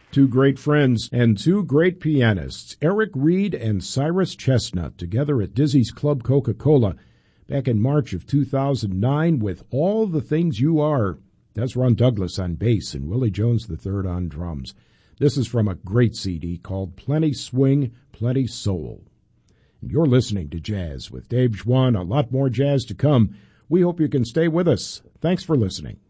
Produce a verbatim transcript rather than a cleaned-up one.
Two great friends and two great pianists, Eric Reed and Cyrus Chestnut, together at Dizzy's Club Coca-Cola back in March of two thousand nine with All the Things You Are. That's Ron Douglas on bass and Willie Jones the third on drums. This is from a great C D called Plenty Swing, Plenty Soul. And you're listening to Jazz with Dave Schwann. A lot more jazz to come. We hope you can stay with us. Thanks for listening.